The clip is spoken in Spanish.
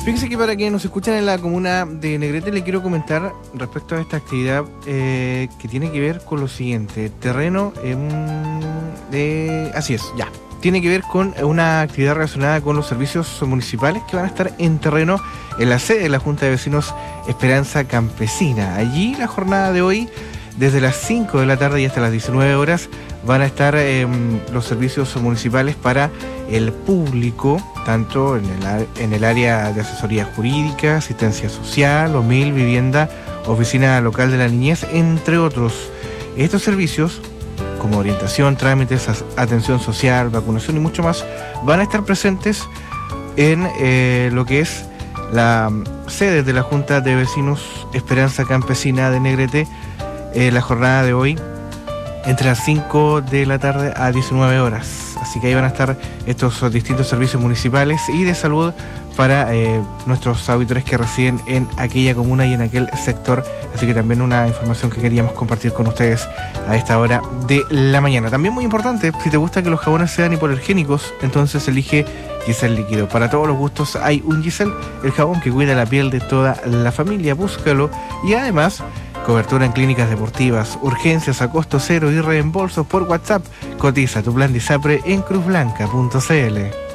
Fíjese que para quienes nos escuchan en la comuna de Negrete, le quiero comentar respecto a esta actividad que tiene que ver con lo siguiente. Terreno, así es, ya. Tiene que ver con una actividad relacionada con los servicios municipales que van a estar en terreno en la sede de la Junta de Vecinos Esperanza Campesina. Allí la jornada de hoy, desde las 5 de la tarde y hasta las 19 horas, van a estar los servicios municipales para el público, tanto en el área de asesoría jurídica, asistencia social, OMIL, vivienda, oficina local de la niñez, entre otros. Estos servicios, como orientación, trámites, atención social, vacunación y mucho más, van a estar presentes en lo que es la sede de la Junta de Vecinos Esperanza Campesina de Negrete, la jornada de hoy, entre las 5 de la tarde a 19 horas. Así que ahí van a estar estos distintos servicios municipales y de salud para nuestros auditores que residen en aquella comuna y en aquel sector. Así que también una información que queríamos compartir con ustedes a esta hora de la mañana. También muy importante, si te gusta que los jabones sean hipoalergénicos, entonces elige Giselle Líquido. Para todos los gustos hay un Giselle, el jabón que cuida la piel de toda la familia. Búscalo. Y además, cobertura en clínicas deportivas, urgencias a costo cero y reembolsos por WhatsApp. Cotiza tu plan de ISAPRE en cruzblanca.cl.